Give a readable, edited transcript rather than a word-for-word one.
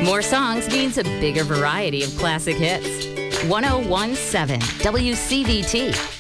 More songs means a bigger variety of classic hits. 1017 WCVT.